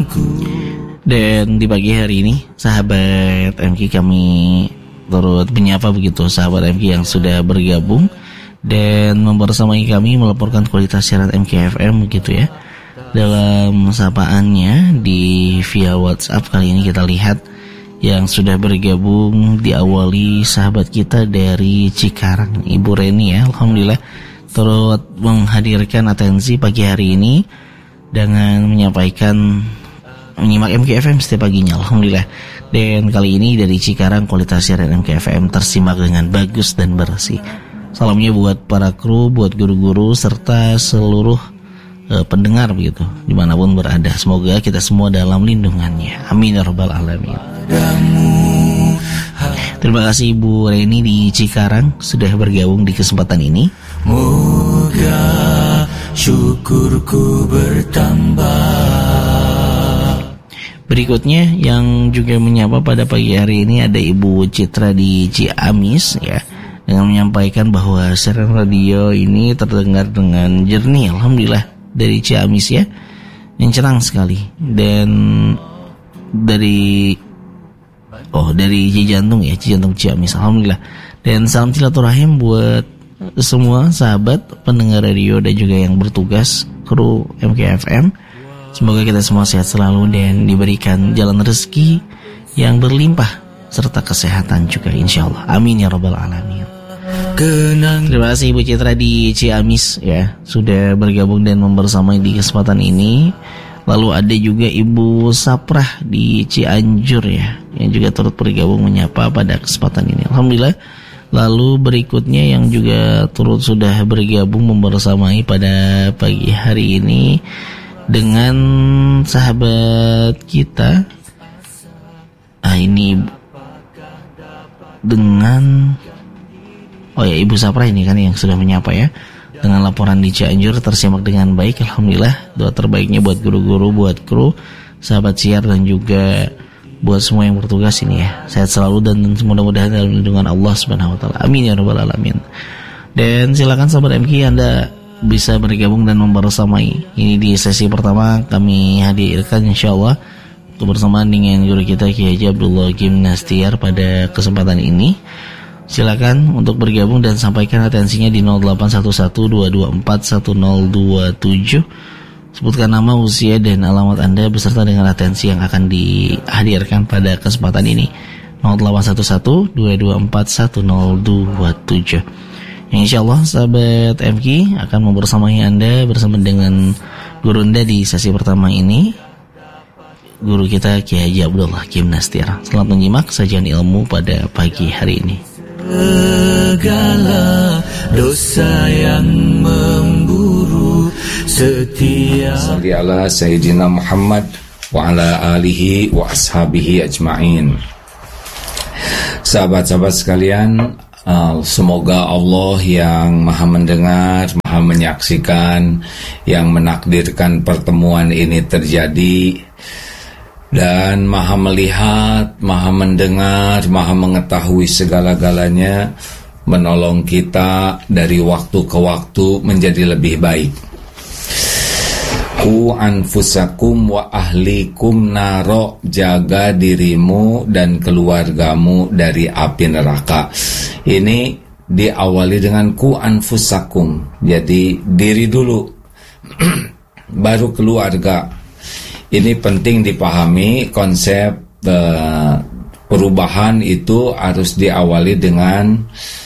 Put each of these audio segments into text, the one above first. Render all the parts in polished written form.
Dan di pagi hari ini sahabat MK kami turut menyapa begitu sahabat MK yang sudah bergabung dan membersamai kami melaporkan kualitas siaran MKFM begitu ya. Dalam sapaannya di via WhatsApp kali ini kita lihat yang sudah bergabung diawali sahabat kita dari Cikarang, Ibu Reni ya. Alhamdulillah turut menghadirkan atensi pagi hari ini dengan menyampaikan menyimak MKFM setiap paginya. Alhamdulillah. Dan kali ini dari Cikarang kualitas siaran MKFM tersimak dengan bagus dan bersih. Salamnya buat para kru, buat guru-guru serta seluruh pendengar begitu dimanapun berada. Semoga kita semua dalam lindungannya. Amin ya rabbal alamin. Terima kasih Ibu Reni di Cikarang sudah bergabung di kesempatan ini. Moga syukurku bertambah. Berikutnya yang juga menyapa pada pagi hari ini ada Ibu Citra di Ciamis ya, dengan menyampaikan bahwa siaran radio ini terdengar dengan jernih. Alhamdulillah dari Ciamis ya, yang cerang sekali. Dan dari Cijantung ya, Cijantung Ciamis. Alhamdulillah. Dan salam silaturahim buat semua sahabat pendengar radio dan juga yang bertugas kru MKFM. Semoga kita semua sehat selalu dan diberikan jalan rezeki yang berlimpah serta kesehatan juga insyaallah. Amin ya rabbal alamin. Terima kasih Ibu Citra di Ciamis ya, sudah bergabung dan membersamai di kesempatan ini. Lalu ada juga Ibu Saprah di Cianjur ya, yang juga turut bergabung menyapa pada kesempatan ini. Alhamdulillah. Lalu berikutnya yang juga turut sudah bergabung membersamai pada pagi hari ini dengan sahabat kita. Ini dengan Ibu Saprah ini kan yang sudah menyapa ya, dengan laporan di Cianjur tersimak dengan baik. Alhamdulillah. Doa terbaiknya buat guru-guru, buat kru, sahabat siar dan juga buat semua yang bertugas ini ya. Sehat selalu dan mudah-mudahan dalam lindungan Allah Subhanahu wa taala. Amin ya rabbal alamin. Dan silakan sahabat MK Anda bisa bergabung dan membersamai. Ini di sesi pertama kami hadirkan insyaallah untuk bersamaan dengan guru kita Kiai Haji Abdullah Gimnastiar pada kesempatan ini. Silakan untuk bergabung dan sampaikan atensinya di 081122410027. Sebutkan nama, usia dan alamat Anda beserta dengan atensi yang akan dihadirkan pada kesempatan ini. 081122410027. Yang insyaallah sahabat MK akan membersamai Anda bersama dengan guru Anda di sesi pertama ini, guru kita Kiai Haji Abdullah Gimnastiar. Selamat menyimak sajian ilmu pada pagi hari ini. Segala dosa yang memburu setiap Salli ala Sayyidina Muhammad wa ala alihi wa ashabihi ajma'in. Sahabat-sahabat sekalian, semoga Allah yang maha mendengar, maha menyaksikan, yang menakdirkan pertemuan ini terjadi, dan maha melihat, maha mendengar, maha mengetahui segala-galanya, menolong kita dari waktu ke waktu menjadi lebih baik. Ku anfusakum wa ahlikum naro, jaga dirimu dan keluargamu dari api neraka. Ini diawali dengan ku anfusakum, jadi diri dulu baru keluarga. Ini penting dipahami, konsep perubahan itu harus diawali dengan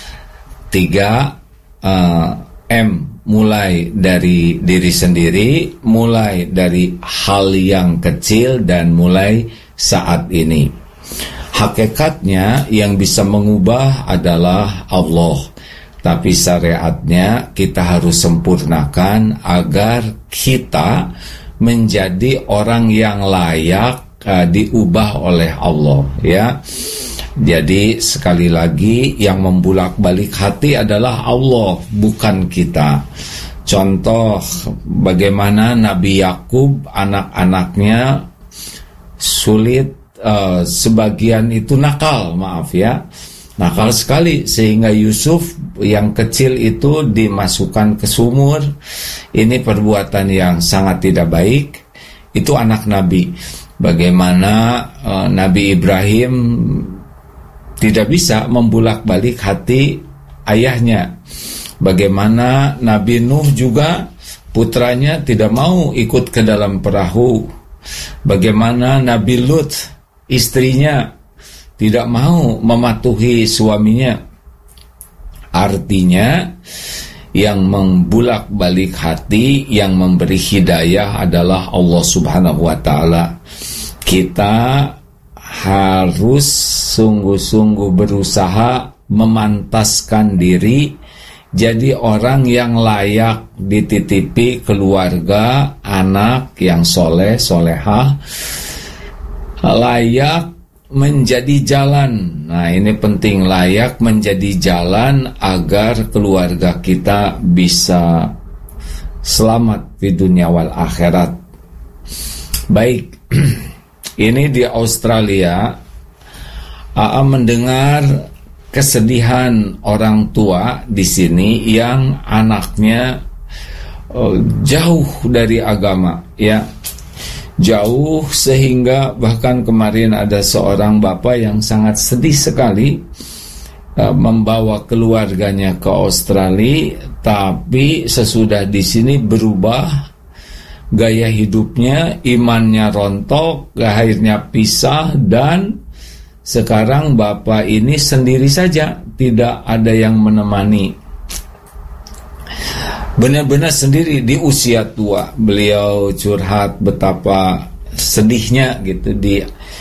3M, mulai dari diri sendiri, mulai dari hal yang kecil, dan mulai saat ini. Hakikatnya yang bisa mengubah adalah Allah, tapi syariatnya kita harus sempurnakan agar kita menjadi orang yang layak diubah oleh Allah ya. Jadi sekali lagi yang membulak-balik hati adalah Allah, bukan kita. Contoh bagaimana Nabi Yakub, anak-anaknya sulit, sebagian itu nakal, maaf ya, nakal sekali, sehingga Yusuf yang kecil itu dimasukkan ke sumur. Ini perbuatan yang sangat tidak baik. itu anak Nabi. Bagaimana Nabi Ibrahim tidak bisa membulak-balik hati ayahnya. Bagaimana Nabi Nuh juga putranya tidak mau ikut ke dalam perahu. Bagaimana Nabi Lut istrinya tidak mau mematuhi suaminya. Artinya yang membulak-balik hati, yang memberi hidayah adalah Allah Subhanahu wa ta'ala. Kita harus sungguh-sungguh berusaha memantaskan diri jadi orang yang layak dititipi keluarga, anak yang soleh, solehah, layak menjadi jalan. Nah, ini penting, layak menjadi jalan agar keluarga kita bisa selamat di dunia wal akhirat. Baik, ini di Australia, AA mendengar kesedihan orang tua di sini yang anaknya jauh dari agama, ya. Jauh sehingga bahkan kemarin ada seorang bapak yang sangat sedih sekali membawa keluarganya ke Australia, tapi sesudah di sini berubah gaya hidupnya, imannya rontok, akhirnya pisah, dan sekarang bapak ini sendiri saja, tidak ada yang menemani. Benar-benar sendiri di usia tua. Beliau curhat betapa sedihnya gitu, di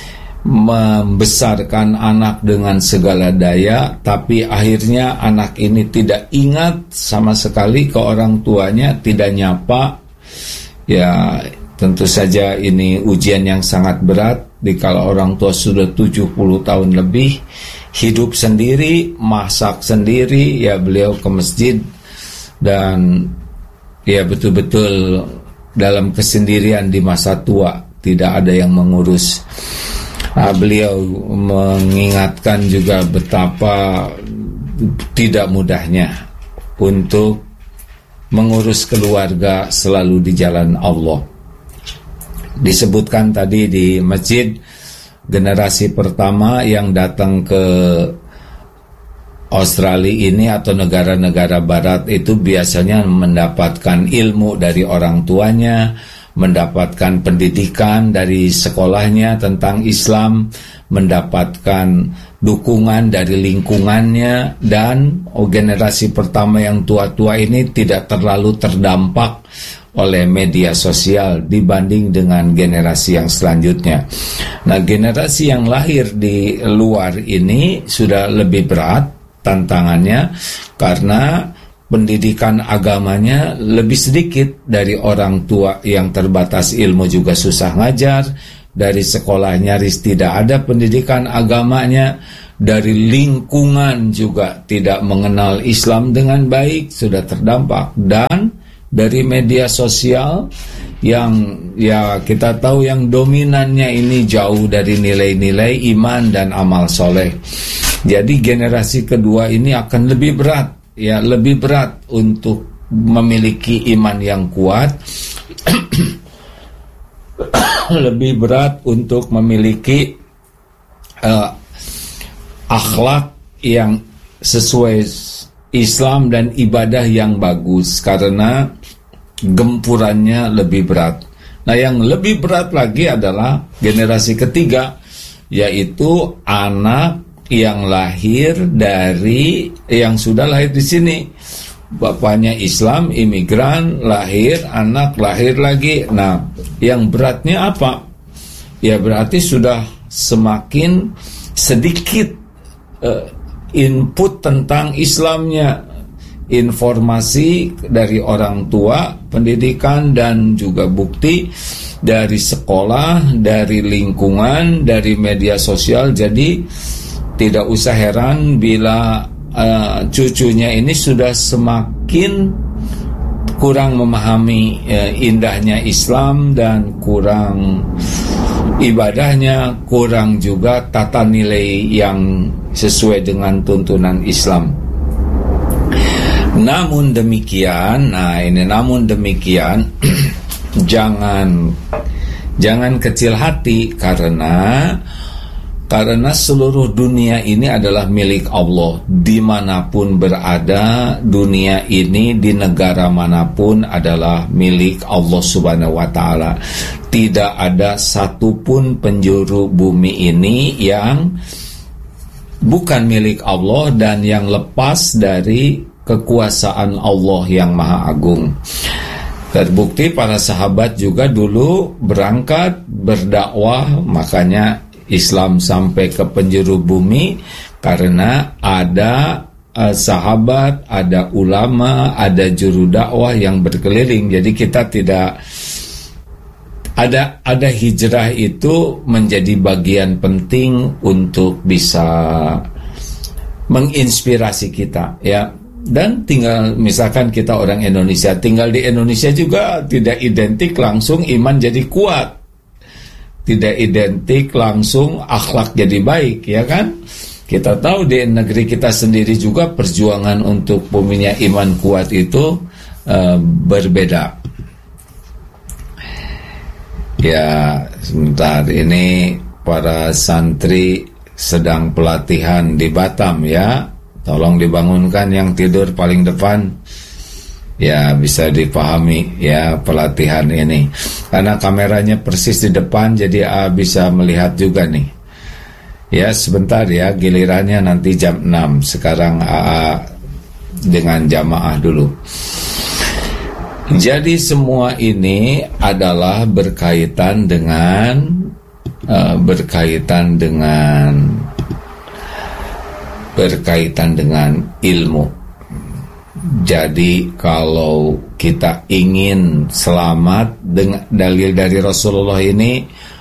membesarkan anak dengan segala daya, tapi akhirnya anak ini tidak ingat sama sekali ke orang tuanya, tidak nyapa. Ya, tentu saja ini ujian yang sangat berat dikala orang tua sudah 70 tahun lebih hidup sendiri, masak sendiri. Ya, beliau ke masjid dan ya betul-betul dalam kesendirian di masa tua, tidak ada yang mengurus. Beliau mengingatkan juga betapa tidak mudahnya untuk mengurus keluarga selalu di jalan Allah. Disebutkan tadi di masjid, generasi pertama yang datang ke Australia ini atau negara-negara barat itu biasanya mendapatkan ilmu dari orang tuanya, mendapatkan pendidikan dari sekolahnya tentang Islam, mendapatkan dukungan dari lingkungannya, dan generasi pertama yang tua-tua ini tidak terlalu terdampak oleh media sosial dibanding dengan generasi yang selanjutnya. Nah, generasi yang lahir di luar ini sudah lebih berat tantangannya karena pendidikan agamanya lebih sedikit dari orang tua yang terbatas ilmu, juga susah ngajar. Dari sekolah nyaris tidak ada pendidikan agamanya. Dari lingkungan juga tidak mengenal Islam dengan baik, sudah terdampak. Dan dari media sosial yang ya kita tahu yang dominannya ini jauh dari nilai-nilai iman dan amal soleh. Jadi generasi kedua ini akan lebih berat, ya, lebih berat untuk memiliki iman yang kuat, lebih berat untuk memiliki akhlak yang sesuai Islam dan ibadah yang bagus, karena gempurannya lebih berat. Nah, yang lebih berat lagi adalah generasi ketiga, yaitu anak yang lahir dari yang sudah lahir di sini. Bapaknya Islam, imigran, lahir, anak lahir lagi. Nah, yang beratnya apa? Ya berarti sudah semakin sedikit input tentang Islamnya, informasi dari orang tua, pendidikan, dan juga bukti dari sekolah, dari lingkungan, dari media sosial. Jadi tidak usah heran bila cucunya ini sudah semakin kurang memahami indahnya Islam dan kurang ibadahnya, kurang juga tata nilai yang sesuai dengan tuntunan Islam. Namun demikian, jangan Jangan kecil hati karena seluruh dunia ini adalah milik Allah. Dimanapun berada, dunia ini di negara manapun adalah milik Allah Subhanahu wa ta'ala. Tidak ada satupun penjuru bumi ini yang bukan milik Allah dan yang lepas dari kekuasaan Allah yang Maha Agung. Terbukti para sahabat juga dulu berangkat berdakwah, makanya Islam sampai ke penjuru bumi karena ada sahabat, ada ulama, ada juru dakwah yang berkeliling. Jadi kita tidak ada hijrah itu menjadi bagian penting untuk bisa menginspirasi kita, ya. Dan tinggal misalkan kita orang Indonesia, tinggal di Indonesia juga tidak identik langsung iman jadi kuat, tidak identik langsung akhlak jadi baik, ya kan? Kita tahu di negeri kita sendiri juga perjuangan untuk punya iman kuat itu berbeda. Ya, sebentar, ini para santri sedang pelatihan di Batam, ya. Tolong dibangunkan yang tidur paling depan. Ya, bisa dipahami ya pelatihan ini. Karena kameranya persis di depan, jadi bisa melihat juga nih. Ya, sebentar ya, gilirannya nanti jam 6. Sekarang dengan jamaah dulu. Jadi semua ini adalah berkaitan dengan ilmu. Jadi kalau kita ingin selamat, dengan dalil dari Rasulullah ini,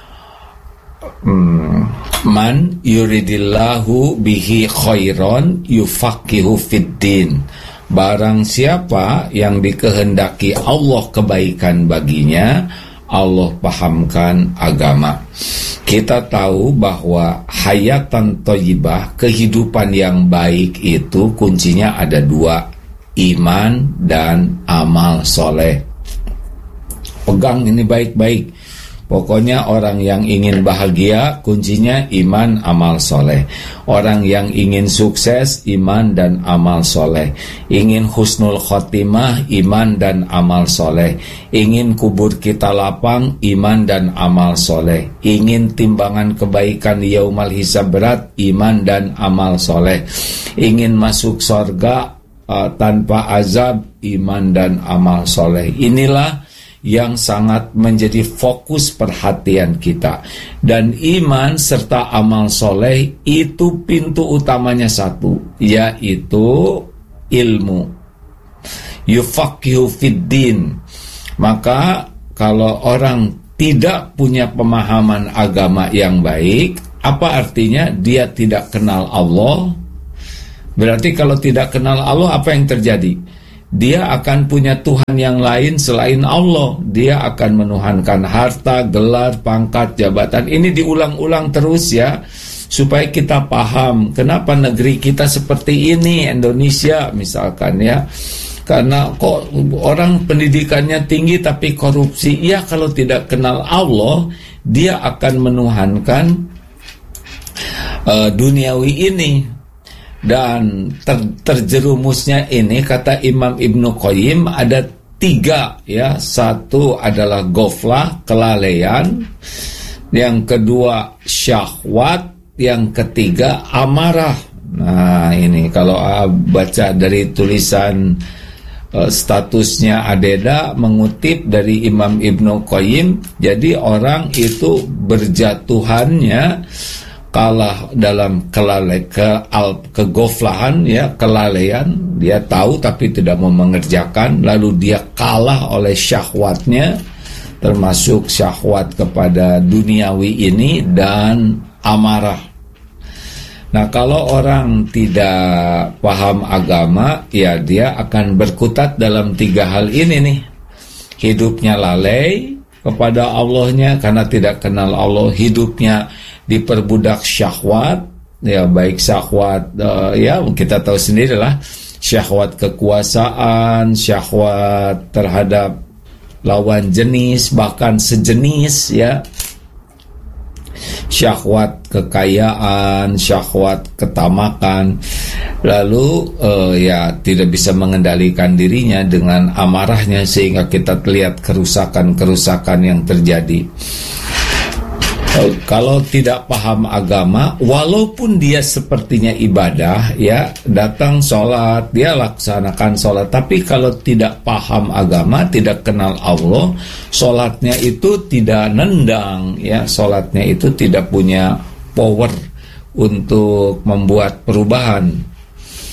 man yuridillahu bihi khairan yufaqihu fiddin. Barang siapa yang dikehendaki Allah kebaikan baginya, Allah pahamkan agama. Kita tahu bahwa hayatan thayyibah, kehidupan yang baik itu kuncinya ada dua, iman dan amal soleh. Pegang ini baik-baik. Pokoknya orang yang ingin bahagia, kuncinya iman, amal soleh. Orang yang ingin sukses, iman dan amal soleh. Ingin husnul khotimah, iman dan amal soleh. Ingin kubur kita lapang, iman dan amal soleh. Ingin timbangan kebaikan yaumal hisab berat, iman dan amal soleh. Ingin masuk surga tanpa azab, iman dan amal soleh. Inilah yang sangat menjadi fokus perhatian kita. Dan iman serta amal soleh itu pintu utamanya satu, yaitu ilmu. Yufaqihu fiddin. Maka kalau orang tidak punya pemahaman agama yang baik, apa artinya? Dia tidak kenal Allah. Berarti kalau tidak kenal Allah, apa yang terjadi? Dia akan punya Tuhan yang lain selain Allah. Dia akan menuhankan harta, gelar, pangkat, jabatan. Ini diulang-ulang terus ya, supaya kita paham kenapa negeri kita seperti ini, Indonesia misalkan ya. Karena kok orang pendidikannya tinggi tapi korupsi. Ya, kalau tidak kenal Allah, dia akan menuhankan duniawi ini. Dan terjerumusnya ini, kata Imam Ibnu Qayyim, ada 3 ya. Satu adalah ghaflah, kelalaian. Yang kedua syahwat. Yang ketiga amarah. Nah ini kalau baca dari tulisan statusnya Adeda, mengutip dari Imam Ibnu Qayyim, jadi orang itu berjatuhannya kalah dalam kegoflahan ya, kelalaian. Dia tahu tapi tidak mau mengerjakan, lalu dia kalah oleh syahwatnya, termasuk syahwat kepada duniawi ini dan amarah. Nah, kalau orang tidak paham agama, ya dia akan berkutat dalam 3 hal ini nih. Hidupnya lalai kepada Allahnya karena tidak kenal Allah. Hidupnya diperbudak syahwat, ya baik syahwat ya kita tahu sendirilah, syahwat kekuasaan, syahwat terhadap lawan jenis, bahkan sejenis, ya. Syahwat kekayaan, syahwat ketamakan, lalu ya tidak bisa mengendalikan dirinya dengan amarahnya, sehingga kita lihat kerusakan-kerusakan yang terjadi. Kalau tidak paham agama, walaupun dia sepertinya ibadah, ya, datang sholat, dia laksanakan sholat, tapi kalau tidak paham agama, tidak kenal Allah, sholatnya itu tidak nendang, ya, sholatnya itu tidak punya power untuk membuat perubahan.